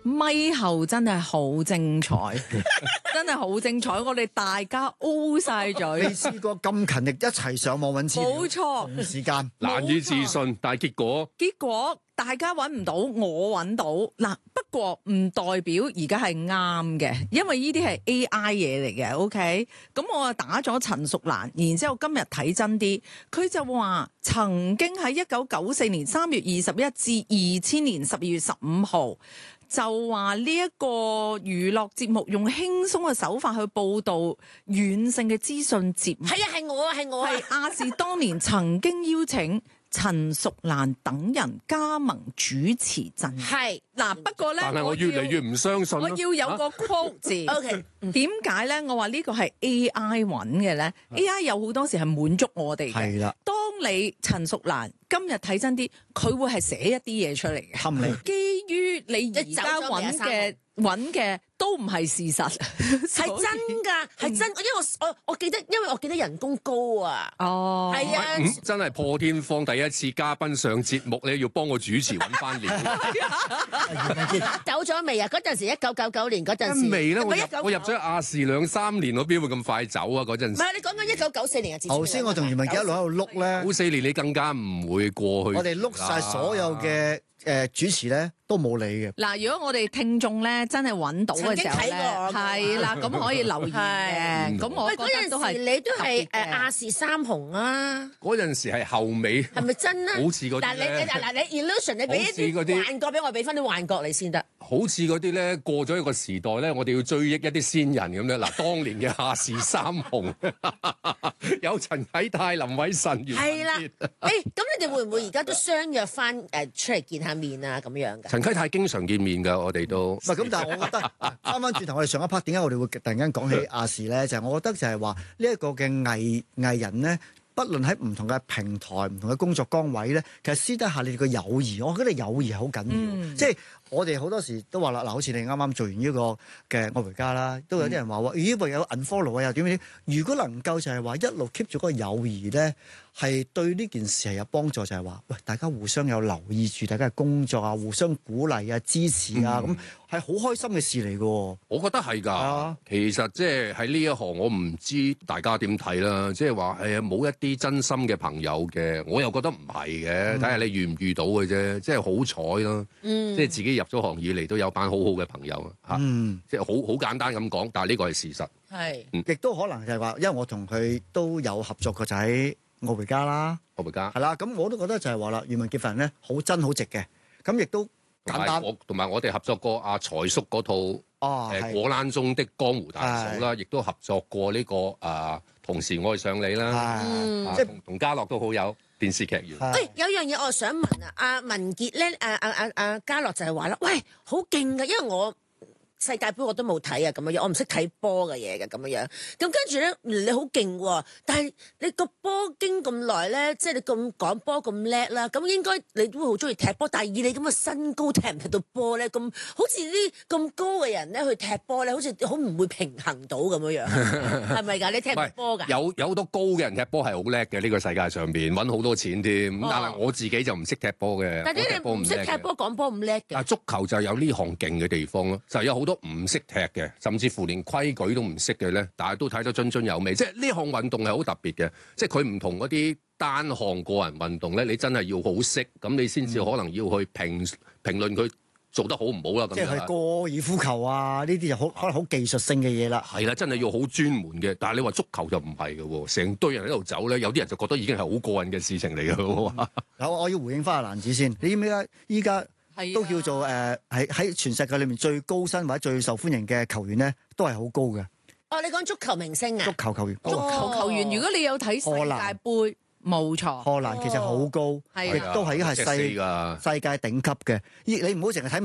咪後真係好精彩，真係好精彩！我哋大家 O 晒嘴， 未試過咁勤力一齊上網揾資料， 冇錯， 唔時間難以置信，但係結果大家揾唔到，我揾到嗱。不過唔代表而家係啱嘅，因為呢啲係 AI 嘢嚟嘅。OK， 咁我啊打咗陳淑蘭，然之後今日睇真啲，佢就話曾經喺1994年3月21至2000年12月15號。就話呢一個娛樂節目用輕鬆嘅手法去報導軟性嘅資訊節目， 係我啊， 係亞視當年曾經邀請陳淑蘭等人加盟主持陣。 係嗱，不過咧， 但係我越嚟越唔相信。 我要有個 quote 字。 OK， 點解咧？我話呢個係 AI 揾嘅咧？AI 有好多時係滿足我哋嘅。 係啦， 當你陳淑蘭今日睇真啲，佢會係寫一啲嘢出嚟嘅。 氹你。 基於你而家揾嘅都唔係事實， 係真㗎，係真。因為我記得人工高啊。 哦， 係啊， 真係破天荒第一次嘉賓上節目，你要幫我主持揾翻料。 走咗未啊？嗰陣時1999年嗰陣時未咧，我入咗亞視2-3年，我邊會咁快走啊？嗰陣時唔係你講緊1994年嘅節目。 頭先我同余文傑一路喺度碌咧 ，94年你更加唔會過去。 我哋碌晒所有嘅主持咧都冇理嘅。 嗱，如果我哋聽眾咧真係揾到嘅時候咧，係啦，咁可以留言嘅。咁我覺得都係你都係亞視三紅啊。 嗰陣時係後尾， 係咪真啊？ 好似嗰啲咧， 但係你 illusion 你俾一啲幻覺俾我，俾翻啲幻覺你先得。 好似嗰啲咧過咗一個時代咧，我哋要追憶一啲先人咁咧。嗱，當年嘅亞視三紅有陳啟泰、林偉臣、袁係啦。咁你哋會唔會而家都相約翻出嚟見下面啊咁樣㗎？ 陳啟泰經常見面㗎，我哋都。 唔係咁，但係我覺得翻轉頭，我哋上一 part 點解我哋會突然間講起亞視咧？就係我覺得就係話呢一個嘅藝人咧，不論喺唔同嘅平台、唔同嘅工作崗位咧，其實私底下你哋嘅友誼，我覺得友誼係好緊要。即係我哋好多時都話啦，嗱，好似你啱啱做完呢個嘅愛回家啦，都有啲人話咦，有 unfollow 啊，又點點？如果能夠就係話一路 keep 住嗰個友誼咧，係對呢件事係有幫助，就係話喂，大家互相有留意住大家嘅工作啊，互相鼓勵啊、支持啊，咁係好開心嘅事嚟㗎。 我覺得係㗎。其實即係喺呢一行，我唔知大家點睇啦。即係話冇一啲真心嘅朋友嘅，我又覺得唔係嘅。睇下你遇唔遇到嘅啫。即係好彩咯。即係自己入咗行以嚟都有班好好嘅朋友啊。即係好簡單咁講，但係呢個係事實。 係。 亦都可能就係話，因為我同佢都有合作過，就喺愛回家啦， 愛回家係啦，咁我都覺得就係話啦，余文傑份咧好真好直嘅，咁亦都簡單。 同埋我哋合作過阿財叔嗰套果欄中的江湖大嫂啦，亦都合作過呢個同時愛上你啦，即係同家樂都好有電視劇員。 喂，有樣嘢我想問啊，阿文傑咧，阿家樂就係話啦，喂，好勁㗎，因為我世界盃我都冇睇啊，咁樣，我唔識睇波嘅嘢嘅咁樣。咁跟住咧，你好勁喎，但係你個波經咁耐咧，即係你咁講波咁叻啦，咁應該你都會好中意踢波。但係以你咁嘅身高踢唔踢到波咧，咁好似啲咁高嘅人咧去踢波咧，好似好唔會平衡到咁樣，係咪㗎？你踢唔踢波㗎？ 有好多高嘅人踢波係好叻嘅，呢個世界上邊揾好多錢添。但係我自己就唔識踢波嘅。 但係你唔識踢波講波咁叻嘅。 但足球就有呢行勁嘅地方咯，就有好多唔識踢嘅，甚至乎連規矩都唔識嘅咧，但係都睇得津津有味。即係呢項運動係好特別嘅，即係佢唔同嗰啲單項個人運動咧，你真係要好識，咁你先至可能要去評論佢做得好唔好啦。咁即係高爾夫球啊，呢啲就可能好技術性嘅嘢啦。 係啦，真係要好專門嘅。但係你話足球就唔係嘅喎，成堆人喺度走咧，有啲人就覺得已經係好過癮嘅事情嚟嘅喎。 我要回應翻阿蘭子先，你知唔知依家都叫做喺全世界裏面最高薪或者最受歡迎嘅球員咧，都係好高嘅。 哦，你講足球明星啊？ 足球球員， 足球球員，如果你有睇世界盃，冇錯， 荷蘭其實好高，亦都係世界頂級嘅。你唔好淨係睇